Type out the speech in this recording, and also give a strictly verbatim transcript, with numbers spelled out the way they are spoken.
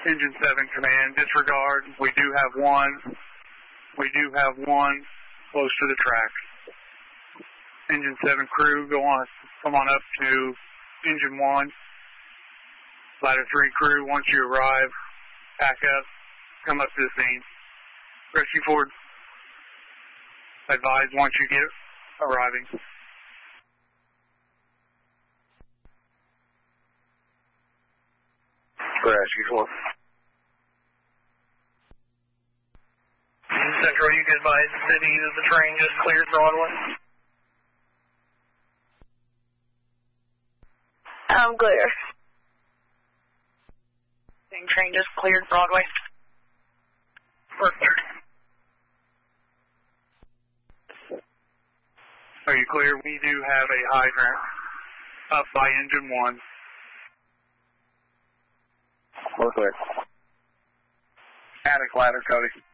Engine seven command, disregard. We do have one. We do have one close to the track. Engine seven crew, go on, come on up to engine one. Ladder three crew, once you arrive, pack up, come up to the scene. Rescue Ford, advise once you get arriving. Rescue Ford. Central, you can advise the city that the train just cleared Broadway. I'm clear. Train just cleared Broadway. Perfect. Are you clear? We do have a hydrant up by engine one. We're clear. Attic ladder, Cody.